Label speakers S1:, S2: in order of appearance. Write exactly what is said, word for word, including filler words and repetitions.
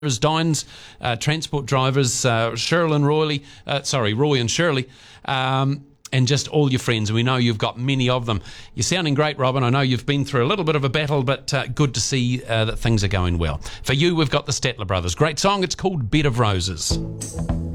S1: Dines, uh, transport drivers, uh, Cheryl and Roy, uh, sorry, Roy and Shirley, um, and just all your friends. We know you've got many of them. You're sounding great, Robin. I know you've been through a little bit of a battle, but uh, good to see uh, that things are going well. For you, we've got the Statler Brothers. Great song. It's called Bed of Roses.